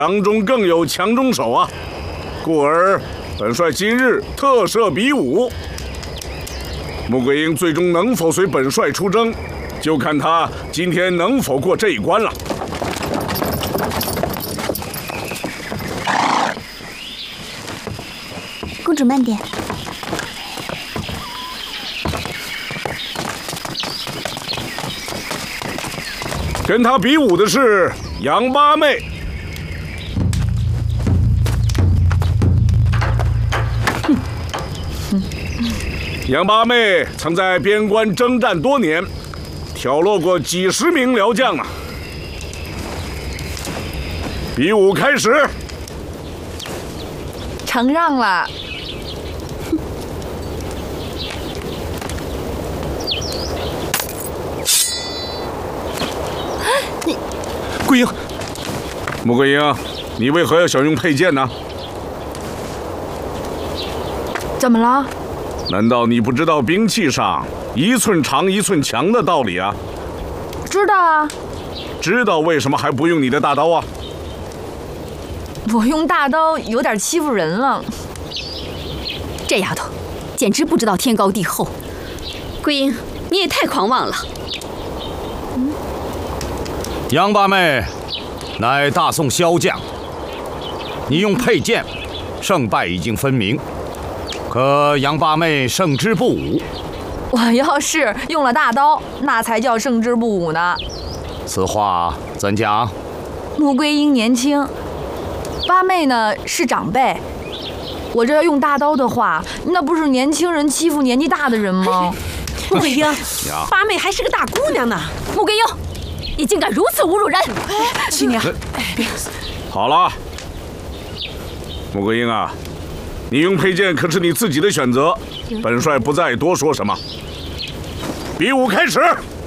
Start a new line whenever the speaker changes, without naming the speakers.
强中更有强中手啊，故而本帅今日特设比武。穆桂英最终能否随本帅出征，就看他今天能否过这一关了。
公主慢点。
跟他比武的是杨八妹。 杨八妹曾在边关征战多年，挑落过几十名辽将啊！比武开始，
承让了。
你，桂英，
穆桂英，你为何要想用佩剑呢？
怎么了？
难道你不知道兵器上一寸长一寸强的道理啊？
知道啊。
知道为什么还不用你的大刀啊？
我用大刀有点欺负人了。
这丫头，简直不知道天高地厚。
桂英，你也太狂妄了。
杨八妹，乃大宋骁将，你用佩剑，胜败已经分明。 可杨八妹胜之不武，
我要是用了大刀，那才叫胜之不武呢。
此话怎讲？
穆桂英年轻，八妹呢是长辈。我这要用大刀的话，那不是年轻人欺负年纪大的人吗？
穆桂英，八妹还是个大姑娘呢。
穆桂英，你竟敢如此侮辱人！
七娘，
好了，穆桂英啊。 你用佩剑可是你自己的选择，本帅不再多说什么。比武开始。